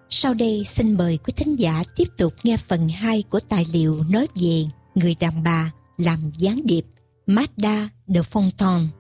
Sau đây xin mời quý thính giả tiếp tục nghe phần 2 của tài liệu nói về người đàn bà làm gián điệp Magda de Fonton.